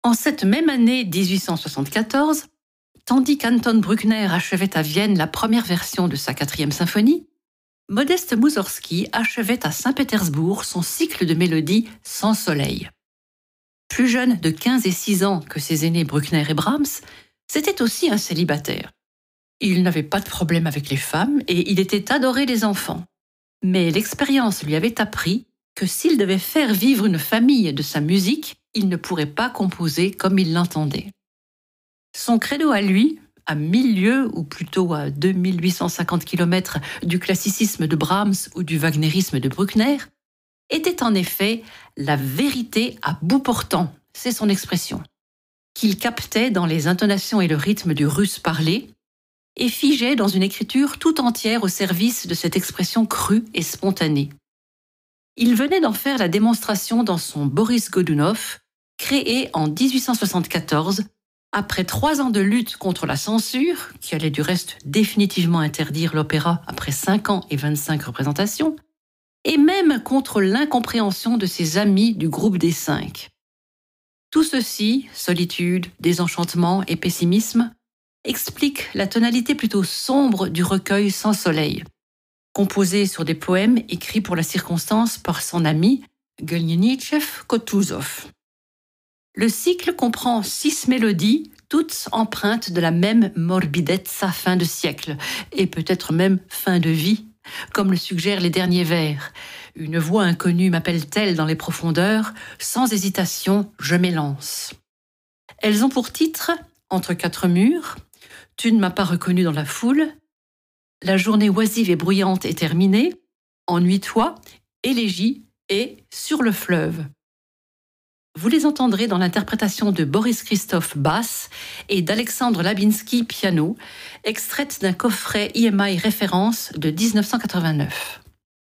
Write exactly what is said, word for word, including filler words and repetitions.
En cette même année dix-huit cent soixante-quatorze, tandis qu'Anton Bruckner achevait à Vienne la première version de sa quatrième symphonie, Modeste Moussorgsky achevait à Saint-Pétersbourg son cycle de mélodies Sans soleil. Plus jeune de quinze et six ans que ses aînés Bruckner et Brahms, c'était aussi un célibataire. Il n'avait pas de problème avec les femmes et il était adoré des enfants. Mais l'expérience lui avait appris que s'il devait faire vivre une famille de sa musique, il ne pourrait pas composer comme il l'entendait. Son credo à lui, à mille lieues ou plutôt à deux mille huit cent cinquante kilomètres du classicisme de Brahms ou du wagnérisme de Bruckner, était en effet la vérité à bout portant, c'est son expression, qu'il captait dans les intonations et le rythme du russe parlé et figeait dans une écriture tout entière au service de cette expression crue et spontanée. Il venait d'en faire la démonstration dans son Boris Godunov, créé en dix-huit cent soixante-quatorze, après trois ans de lutte contre la censure, qui allait du reste définitivement interdire l'opéra après cinq ans et vingt-cinq représentations, et même contre l'incompréhension de ses amis du groupe des cinq. Tout ceci, solitude, désenchantement et pessimisme, explique la tonalité plutôt sombre du recueil Sans soleil, composé sur des poèmes écrits pour la circonstance par son ami Guelnitchev-Kotuzov. Le cycle comprend six mélodies, toutes empreintes de la même morbidezza fin de siècle, et peut-être même fin de vie, comme le suggèrent les derniers vers. Une voix inconnue m'appelle-t-elle dans les profondeurs, sans hésitation, je m'élance. Elles ont pour titre Entre quatre murs, Tu ne m'as pas reconnu dans la foule, La journée oisive et bruyante est terminée, Ennuie-toi, Élégie et Sur le fleuve. Vous les entendrez dans l'interprétation de Boris Christophe basse et d'Alexandre Labinsky piano, extraite d'un coffret I M I référence de dix-neuf cent quatre-vingt-neuf.